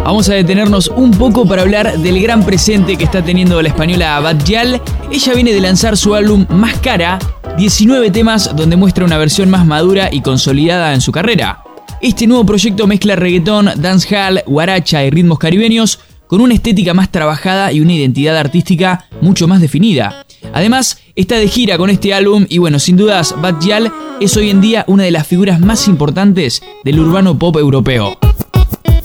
Vamos a detenernos un poco para hablar del gran presente que está teniendo la española Bad Gyal. Ella viene de lanzar su álbum Más Cara, 19 temas donde muestra una versión más madura y consolidada en su carrera. Este nuevo proyecto mezcla reggaetón, dancehall, guaracha y ritmos caribeños con una estética más trabajada y una identidad artística mucho más definida. Además, está de gira con este álbum y bueno, sin dudas, Bad Gyal es hoy en día una de las figuras más importantes del urbano pop europeo.